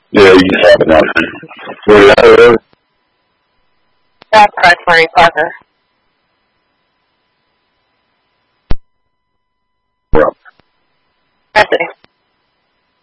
Yeah, you have it now. Well, That's right, Mary Parker. well, That's it.